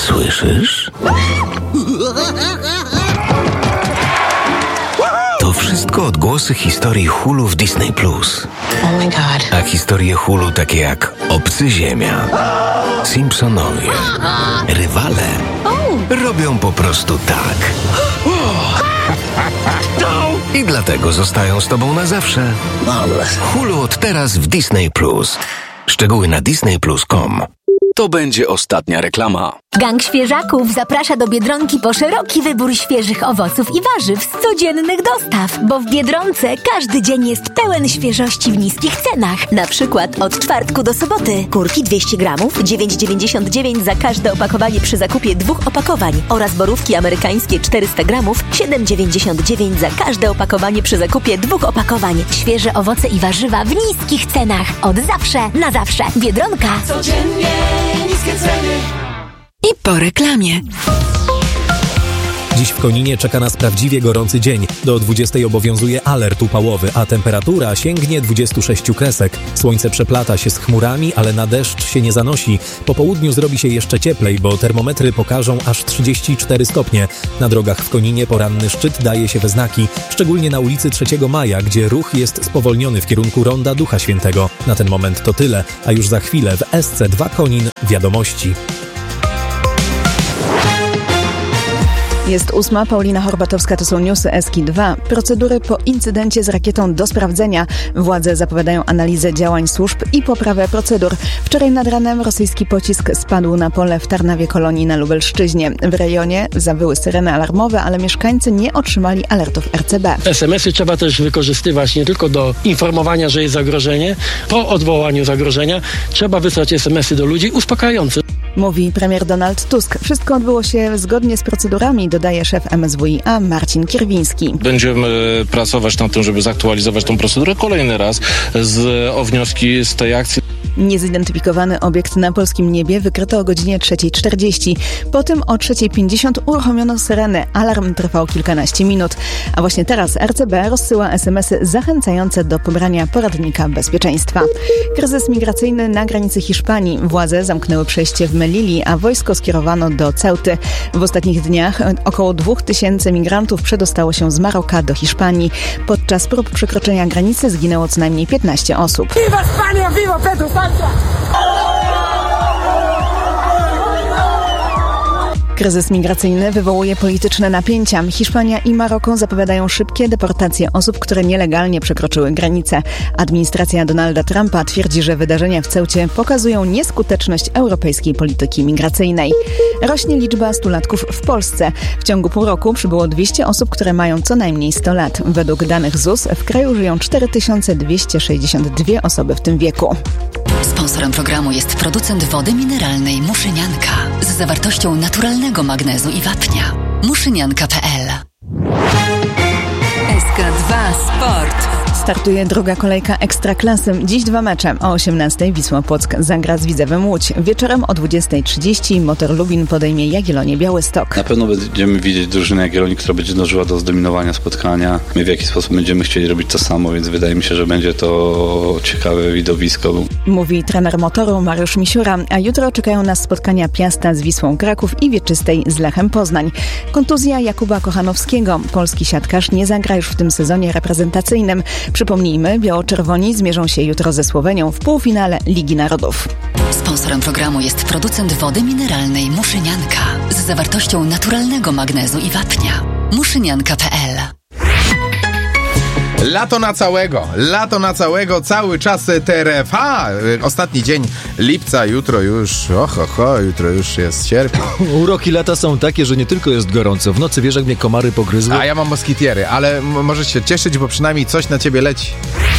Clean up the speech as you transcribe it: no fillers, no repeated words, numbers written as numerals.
Słyszysz? To wszystko odgłosy historii Hulu w Disney+. Oh my God. A historie Hulu takie jak Obcy Ziemia, Simpsonowie, Rywale robią po prostu tak. I dlatego zostają z tobą na zawsze. Hulu od teraz w Disney+. Szczegóły na disneyplus.com. To będzie ostatnia reklama. Gang Świeżaków zaprasza do Biedronki po szeroki wybór świeżych owoców i warzyw z codziennych dostaw, bo w Biedronce każdy dzień jest pełen świeżości w niskich cenach. Na przykład od czwartku do soboty. Kurki 200 gramów, 9,99 za każde opakowanie przy zakupie 2 opakowań oraz borówki amerykańskie 400 gramów, 7,99 za każde opakowanie przy zakupie 2 opakowań. Świeże owoce i warzywa w niskich cenach. Od zawsze, na zawsze. Biedronka. Codziennie niskie ceny. I po reklamie. Dziś w Koninie czeka nas prawdziwie gorący dzień. Do 20 obowiązuje alert upałowy, a temperatura sięgnie 26 kresek. Słońce przeplata się z chmurami, ale na deszcz się nie zanosi. Po południu zrobi się jeszcze cieplej, bo termometry pokażą aż 34 stopnie. Na drogach w Koninie poranny szczyt daje się we znaki, szczególnie na ulicy 3 Maja, gdzie ruch jest spowolniony w kierunku Ronda Ducha Świętego. Na ten moment to tyle, a już za chwilę w SC2 Konin wiadomości. Jest 8, Paulina Horbatowska, to są newsy SK2. Procedury po incydencie z rakietą do sprawdzenia. Władze zapowiadają analizę działań służb i poprawę procedur. Wczoraj nad ranem rosyjski pocisk spadł na pole w Tarnawie Kolonii na Lubelszczyźnie. W rejonie zawyły syreny alarmowe, ale mieszkańcy nie otrzymali alertów RCB. SMS-y trzeba też wykorzystywać nie tylko do informowania, że jest zagrożenie. Po odwołaniu zagrożenia trzeba wysłać SMS-y do ludzi uspokajające. Mówi premier Donald Tusk. Wszystko odbyło się zgodnie z procedurami, dodaje szef MSWiA Marcin Kierwiński. Będziemy pracować nad tym, żeby zaktualizować tą procedurę kolejny raz o wnioski z tej akcji. Niezidentyfikowany obiekt na polskim niebie wykryto o godzinie 3:40. Potem o 3:50 uruchomiono syrenę. Alarm trwał kilkanaście minut. A właśnie teraz RCB rozsyła SMS-y zachęcające do pobrania poradnika bezpieczeństwa. Kryzys migracyjny na granicy Hiszpanii. Władze zamknęły przejście w Melilli, a wojsko skierowano do Ceuty. W ostatnich dniach około 2000 migrantów przedostało się z Maroka do Hiszpanii. Podczas prób przekroczenia granicy zginęło co najmniej 15 osób. Viva España, viva Pedro Sánchez! Kryzys migracyjny wywołuje polityczne napięcia. Hiszpania i Maroko zapowiadają szybkie deportacje osób, które nielegalnie przekroczyły granicę. Administracja Donalda Trumpa twierdzi, że wydarzenia w Ceucie pokazują nieskuteczność europejskiej polityki migracyjnej. Rośnie liczba stulatków w Polsce. W ciągu pół roku przybyło 200 osób, które mają co najmniej 100 lat. Według danych ZUS w kraju żyją 4262 osoby w tym wieku. Sponsorem programu jest producent wody mineralnej Muszynianka z zawartością naturalnego magnezu i wapnia. Muszynianka.pl. SK2 Sport. Startuje druga kolejka Ekstraklasy. Dziś 2 mecze. O 18:00 Wisła Płock zagra z Widzewem Łódź. Wieczorem o 20:30 Motor Lubin podejmie Jagiellonię Białystok. Na pewno będziemy widzieć drużynę Jagiellonii, która będzie dążyła do zdominowania spotkania. My w jakiś sposób będziemy chcieli robić to samo, więc wydaje mi się, że będzie to ciekawe widowisko. Mówi trener Motoru Mariusz Misiura, a jutro czekają nas spotkania Piasta z Wisłą Kraków i Wieczystej z Lechem Poznań. Kontuzja Jakuba Kochanowskiego. Polski siatkarz nie zagra już w tym sezonie reprezentacyjnym. Przypomnijmy, biało-czerwoni zmierzą się jutro ze Słowenią w półfinale Ligi Narodów. Sponsorem programu jest producent wody mineralnej Muszynianka z zawartością naturalnego magnezu i wapnia. Muszynianka.pl. Lato na całego, cały czas TRF. Ostatni dzień lipca, jutro już jest sierpień. Uroki lata są takie, że nie tylko jest gorąco. W nocy wiesz, jak mnie komary pogryzły. A ja mam moskitiery, ale możesz się cieszyć, bo przynajmniej coś na ciebie leci.